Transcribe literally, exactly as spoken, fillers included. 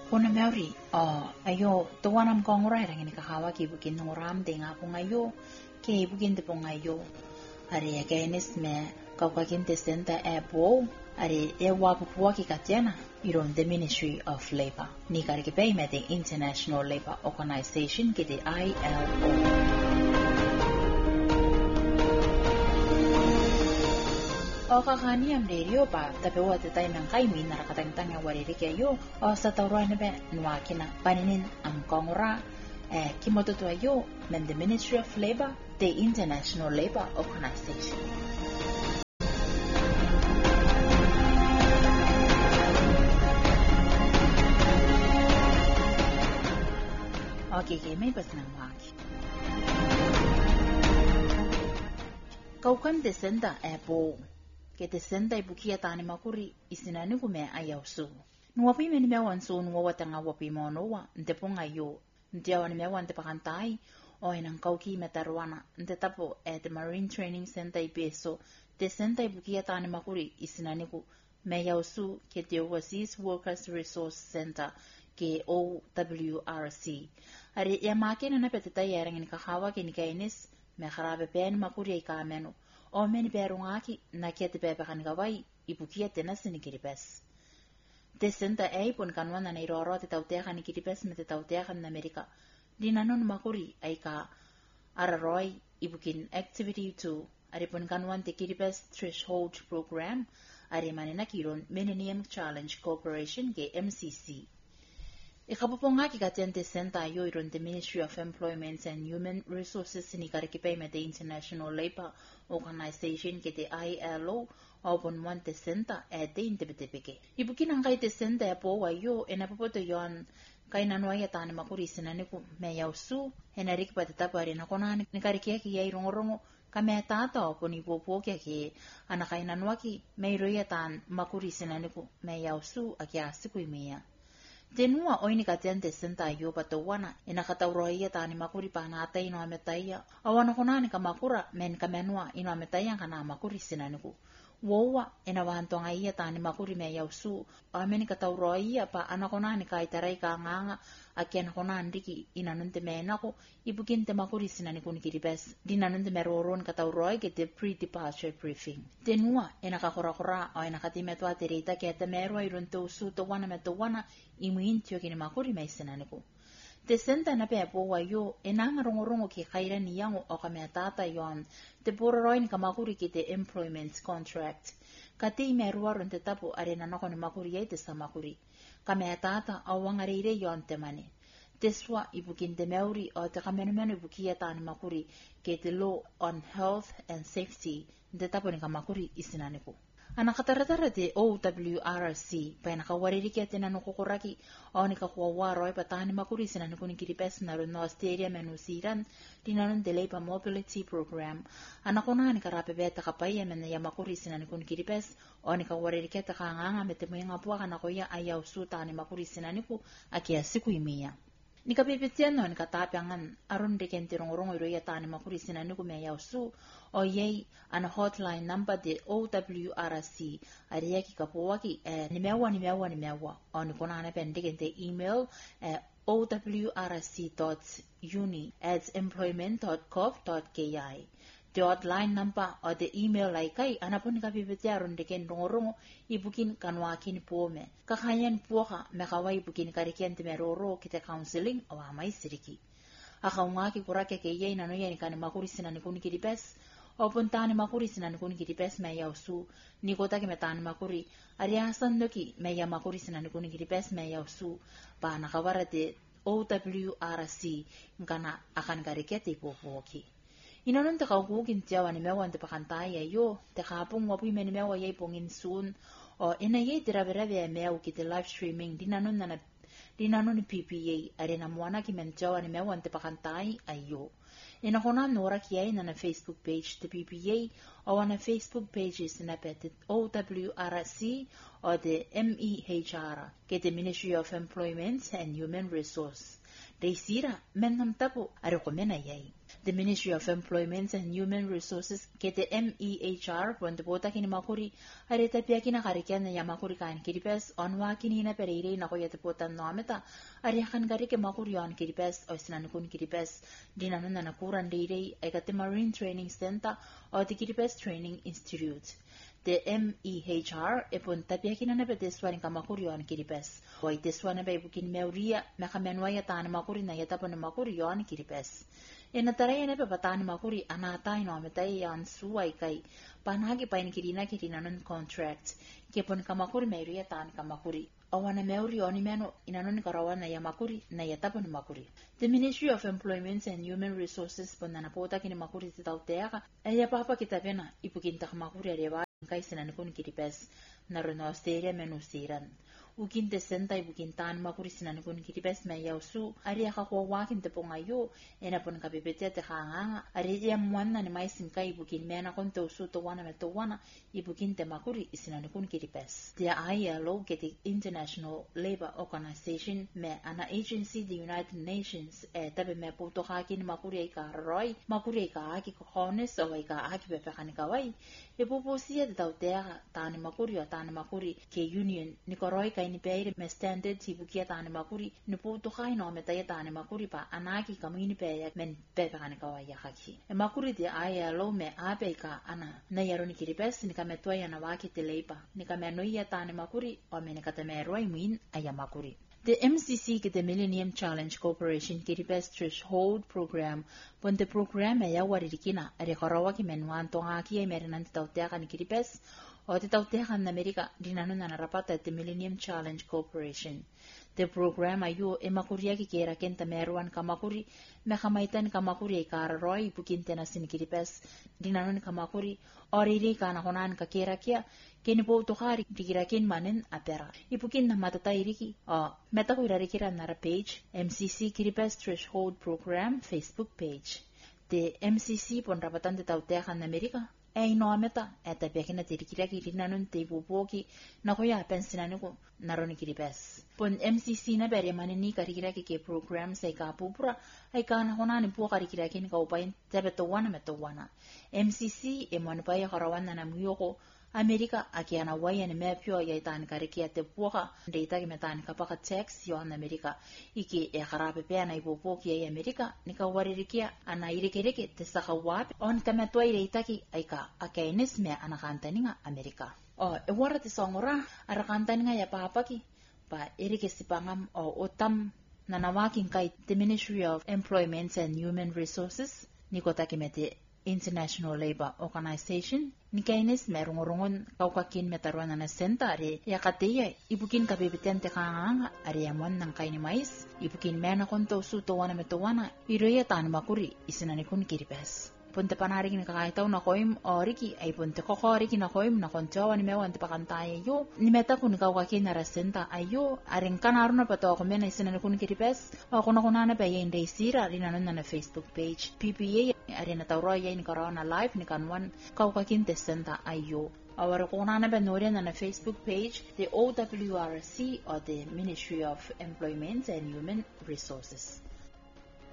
Kuna meuri o ayo tuwanam kong ura rang ini kakawa ki bukin nguram de nga pung ayo ke bukin de pung ayo ari against me kaukakin de senta e bo ari e wa pupua ki katena iron the Ministry of Labor ni kari ki pay me the International Labor Organization ki the I L O. O kakani am radio pa tapi wa tay nang kay min narakatang nga wariri kayo o sa tawran be nuwa kina paninin am kongura eh kimototo ayo men the Ministry of Labor the International Labor Organization. Okay, okay, may bas nang waki. Kaukan desenda ebo ke desenda ibukia tani makuri isinani kume ayausu. Nuwapi meni mewan so nuwa tanga wapi monowa nteponga yo ntiawa ni mewan tepakantai o enang kauki metarwana ntetapo at the Marine Training Center ipeso desenda ibukia tani makuri isinani ku meyausu ke the Overseas Workers Resource Center ke O W R C. Ari ya makina na petita yarang ni kakawa ke ni kainis me kharabe pen makuri ay kameno o meni perungaki na kiete pepe kanigawai ibukia tenas ni kiripes. Desenta ay pun kanwana na iroro te tautekan ni kiripes me te tautekan na Amerika. Dinanon makuri ay ka araroi ibukin activity two ari pun kanwan te kiripes threshold program ari manina kiron Millennium Challenge Corporation ke M C C. Ikapupunga ki katente senta yo iron the Ministry of Employment and Human Resources ni karikipay me the International Labor Organization ke the I L O o ponwan te senta e te intebetepeke. Ibukin ang kay te senta e po wayo e napapoto yon kay nanuaya tani makuri sinaniku me yausu e narik patatapari na konan ni karikia ki yay rongorongo kame tata o poni popo ke ke anakay nanuaki me iroya tan makuri sinaniku me yausu akiasiku imea. Tenua oini katente senta yo patowana ina katauroia tani makuri panata ino ametaya awana konani kamakura men kamenua ino ametaya kana makuri sinaniku wowa ina wantonga ia tani makuri me yausu ameni katauroia pa anakonani kaitarai ka nganga akiana konani riki ina nunte menako ibukinte makuri sinaniku nikiribes dina nunte meroron katauroi ke te pre-departure briefing. Tenua ina kakorakora o ina katimetwa terita ke te merwa irunto usu to wana meto wana imuintio kini makuri mai sinaniku. Te senta na pepo wa yo enanga rongorongo ki kaira ni yango o kame tata yon te pororoin ka makuri ki te employment contract. Ka te ime ruaron te tapo arena nako ni makuri yai te sa makuri. Kame tata o wangareire yon te mane. Te swa ibukin te meuri o te kamenumenu ibukia tani makuri ke te law on health and safety te tapo ni ka makuri isinaniku. Ana kataratara te O W R C pa na kawariri ke tena no kokoraki o ni ka kuawaro ai patani makuri sina ni kuni kiripes na no Australia menusiran dinanon de labor mobility program ana kona ni karape beta kapaya men ya makuri sina ni kuni kiripes o ni ka wariri ke ta kanganga mete mwenga bua kana koya aya usuta ni makuri sina ni ku akia siku imia. Ni kapipitia no ni katapiangan aron de kenti rongorongo iro ya tani makuri sina ni ku me ya usu o yei ana hotline number de O W R C ari yaki kapuwaki eh, ni mewa ni mewa ni mewa o ni kona ana pendike te email eh, o w r c dot uni at employment dot gov dot k i. The hotline number o the email ay kay anapon ni kapipitia ron de ken rongorongo ibukin kanwakin puome. Kakayan puoka mekawa ibukin karikian te meroro kita counseling o amay siriki. Akaungaki kurake ke yei nano yan kan makuri sina ni kuni kiripes o puntani makuri sina ni kuni kiripes me yausu ni kota ke metani makuri ariasan doki me ya makuri sina ni kuni kiripes me yausu pa nakawara te O W R C ngana akan karikete ipopoki. Inanon te kaukukin tiawa ni mewa te pakantaya yo te kapung wapu me ni mewa yei pongin soon o ina yei tiraberebe e mewa ki te live streaming dinanon na dinanon ni P P A arena mwana ki men tiawa ni mewa te pakantai ayo. Ina kona nora ki ay na na Facebook page te P P A o na Facebook pages na pete O W R C o the M E H R ke the Ministry of Employment and Human Resource. Reisira men nam tapo arekomena yai. The Ministry of Employment and Human Resources ke te M E H R ponte bota kini makuri are te pia kina karikia na ya makuri kan kiripes onwa kini na pereire na koya te pota no ameta are kan gari ke makuri on kiripes o sinan kun kiripes dinano na nakuran deire ay kate Marine Training Center o te kiripes Training Institute. The M E H R e pon tapia kina na peteswa ni kamakuri on kiripes o iteswa na baibukin meuria mekamenwa ya tana makuri na yata pon makuri on kiripes. E na tarai na pepatani makuri anatai no ametai yan suai kai panagi pain kirina kirina non contract ke pon kamakuri meuria tan kamakuri awana meuri oni meno inanon karawana ya makuri na yata pon makuri. The Ministry of Employment and Human Resources pon na pota kini makuri titauteaka e ya papa kitapena ipukinta kamakuri areva kai sinan kun kiripes na rono Australia menusiran ukin te senta ibukin tan makuri sinan kun kiripes me yausu ari aka ko wakin te pongayo ena pon kapepete te hanga ari ya mwana ni mai sinkai ibukin mena kon te usu to wana me to wana ibukin te makuri sinan kun kiripes. The I L O ke te International Labour Organization me ana agency the United Nations e tabe me poto hakin makuri ai ka roi makuri ai ka aki ko hones o ai ka aki pepe kanikawai e poposia te tautea tane makuri o tane makuri ke union ni koroi kai ni peire me standard tibukia tane makuri ni poto kai no me taia tane makuri pa anaki kamini peia men pepe kanikawai ya haki e makuri te I L O me ape ka ana na yaro ni kiripes ni kametua ya na waki te leipa ni kamenoia tane makuri o me ni katameroi muin aya makuri. The M C C ke the Millennium Challenge Corporation kiripes Threshold Program ponte program e ya waririkina are karawa ki menwan tonga ki e merenan tautea kan kiripes o te tautea kan Amerika dinano na narapata the Millennium Challenge Corporation. The program ayo e makuria ki kera kenta meruan kamakuri me kamaitan kamakuri e kararoi pukinte na sin kiripes dinano ni kamakuri oriri kana honan ka kera kia kini po tukari dikirakin manen apera ipukin na matatai riki o meta ko irarikira nara page M C C Kiripes Threshold Program Facebook page. The M C C pon rapatan te tautea kan Amerika e no meta eta pekina tirikira ki rinanon te buboki na ko ya pensinane ko naroni kiripes pon M C C na bere manini karikira ki ke program sai ka pupura ai kana honani po karikira ki ka upain tebe to wana meto wana M C C e mon pa ya karawana na muyoko Amerika akiana waya ni mepio ya itani karikia te puaka ndeita ki metani kapaka tax yo an Amerika iki e kharabe pe na ipopoki ya Amerika nika waririkia ana irikiriki te saka wapi on kametwa ireita ki aika akainis me ana kantaninga Amerika o e wara te songora ara kantaninga ya papaki pa irike sipangam o otam nanawakin kai the Ministry of Employment and Human Resources nikotaki mete International Labour Organization nikainis merungorongon kaukakin metaruan na sentare ya kateya ibukin kabibiten te kanganga ari amon nang kaini mais ibukin mena konto suto wana metowana iroya tan makuri isinani kun kiripes ponte panari ni kakaitaw na koim oriki ay ponte kokoriki na koim na kontawa ni mewan te pakantaye yo ni meta kun kaukakin na resenta ayo aring kanaru na pato ko mena isinani kun kiripes ako na kunana pa yin day sira rinanon na na Facebook page P P A ari na tawro ya ni corona live ni kanwan kaukakin te senta ayo awar kunana ba norian na na Facebook page the O W R C or the Ministry of Employment and Human Resources.